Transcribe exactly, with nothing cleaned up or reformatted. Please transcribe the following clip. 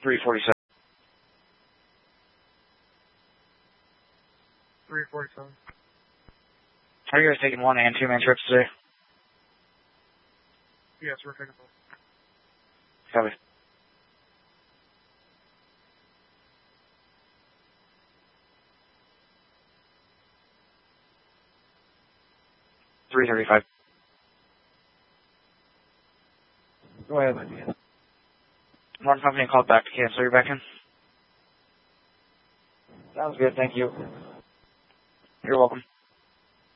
three forty-seven. three forty-seven. Are you guys taking one and two man trips today? Yes, we're taking both. Copy. three thirty-five. Go ahead. Martin Company called back to cancel your back in. Sounds good, thank you. You're welcome.